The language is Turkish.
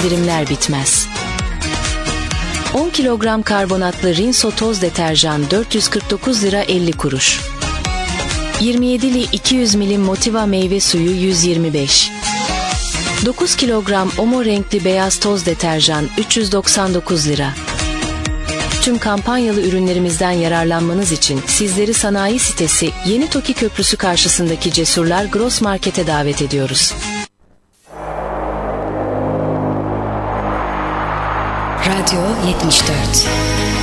indirimler bitmez. 10 kilogram karbonatlı Rinso toz deterjan 449 lira 50 kuruş. 27'li 200 milim Motiva meyve suyu 125. 9 kilogram Omo renkli beyaz toz deterjan 399 lira. Tüm kampanyalı ürünlerimizden yararlanmanız için sizleri sanayi sitesi Yeni Toki Köprüsü karşısındaki Cesurlar Gross Market'e davet ediyoruz. Radyo 74